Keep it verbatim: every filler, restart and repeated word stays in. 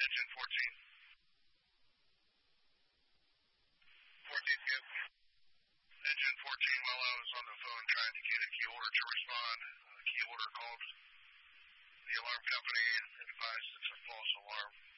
Engine fourteen. fourteen, good. Engine fourteen, while I was on the phone trying to get a key order to respond, uh, key order called the alarm company and advised it's a false alarm.